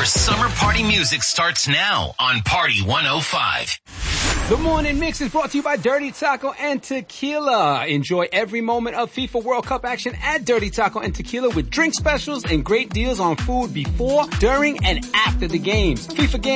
summer party music starts now on Party 105. The Morning Mix is brought to you by Dirty Taco and Tequila. Enjoy every moment of FIFA World Cup action at Dirty Taco and Tequila with drink specials and great deals on food before, during, and after the games. FIFA games